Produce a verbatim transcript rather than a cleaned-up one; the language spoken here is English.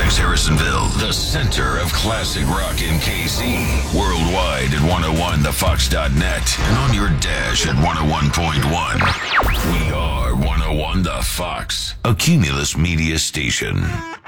Halifax, Harrisonville, the center of classic rock in K C. Worldwide at one oh one the fox dot net and on your dash at one oh one point one. We are one oh one The Fox, a Cumulus Media station.